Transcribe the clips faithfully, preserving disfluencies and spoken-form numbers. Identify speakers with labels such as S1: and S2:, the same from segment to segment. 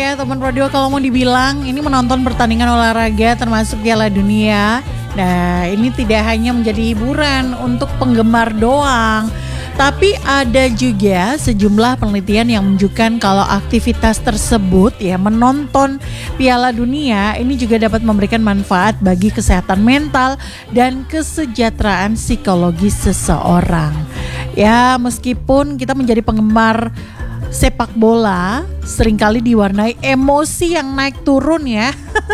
S1: ya teman radio, kalau mau dibilang ini menonton pertandingan olahraga termasuk Piala Dunia. Nah ini tidak hanya menjadi hiburan untuk penggemar doang, tapi ada juga sejumlah penelitian yang menunjukkan kalau aktivitas tersebut ya menonton Piala Dunia ini juga dapat memberikan manfaat bagi kesehatan mental dan kesejahteraan psikologis seseorang. Ya meskipun kita menjadi penggemar sepak bola seringkali diwarnai emosi yang naik turun ya.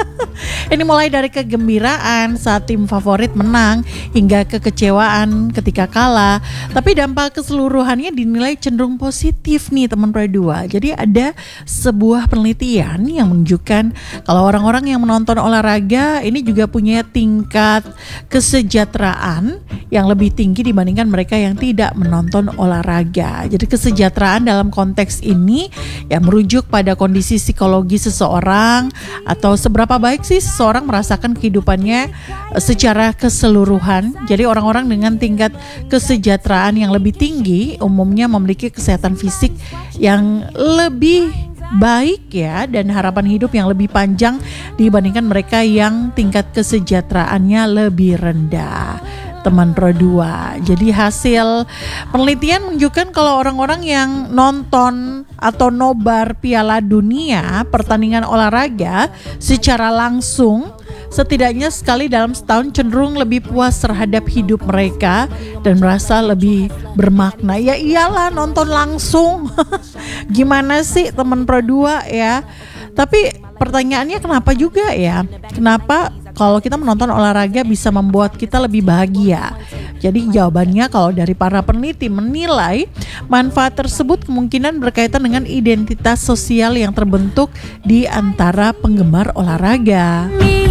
S1: Ini mulai dari kegembiraan saat tim favorit menang hingga kekecewaan ketika kalah. Tapi dampak keseluruhannya dinilai cenderung positif nih teman Pro dua. Jadi ada sebuah penelitian yang menunjukkan kalau orang-orang yang menonton olahraga ini juga punya tingkat kesejahteraan yang lebih tinggi dibandingkan mereka yang tidak menonton olahraga. Jadi kesejahteraan dalam konteks ini yang merujuk pada kondisi psikologi seseorang atau seberapa baik sih seseorang merasakan kehidupannya secara keseluruhan. Jadi orang-orang dengan tingkat kesejahteraan yang lebih tinggi umumnya memiliki kesehatan fisik yang lebih baik ya, dan harapan hidup yang lebih panjang dibandingkan mereka yang tingkat kesejahteraannya lebih rendah. Teman Pro dua. Jadi hasil penelitian menunjukkan kalau orang-orang yang nonton atau nobar Piala Dunia, pertandingan olahraga secara langsung setidaknya sekali dalam setahun cenderung lebih puas terhadap hidup mereka dan merasa lebih bermakna. Ya iyalah nonton langsung. Gimana sih teman Pro dua ya? Tapi pertanyaannya kenapa juga ya? Kenapa kalau kita menonton olahraga bisa membuat kita lebih bahagia? Jadi jawabannya kalau dari para peneliti menilai manfaat tersebut kemungkinan berkaitan dengan identitas sosial yang terbentuk di antara penggemar olahraga.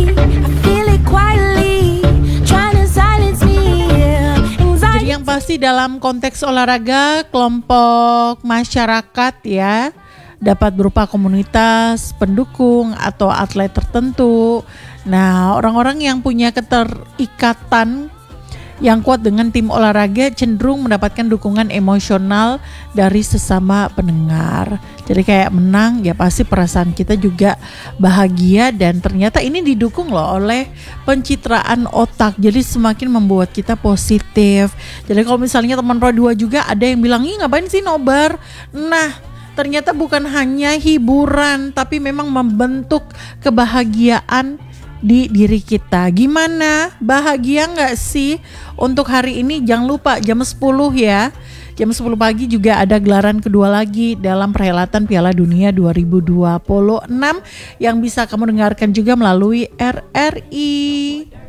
S1: Jadi yang pasti dalam konteks olahraga kelompok masyarakat ya dapat berupa komunitas, pendukung, atau atlet tertentu. Nah, orang-orang yang punya keterikatan yang kuat dengan tim olahraga cenderung mendapatkan dukungan emosional dari sesama pendengar. Jadi kayak menang ya pasti perasaan kita juga bahagia, dan ternyata ini didukung loh oleh pencitraan otak. Jadi semakin membuat kita positif. Jadi kalau misalnya teman Pro dua juga ada yang bilang, "Ih, ngapain sih nobar?" Nah, ternyata bukan hanya hiburan, tapi memang membentuk kebahagiaan di diri kita. Gimana? Bahagia gak sih untuk hari ini? Jangan lupa jam sepuluh ya. Jam sepuluh pagi juga ada gelaran kedua lagi dalam perhelatan Piala Dunia dua ribu dua puluh enam yang bisa kamu dengarkan juga melalui R R I.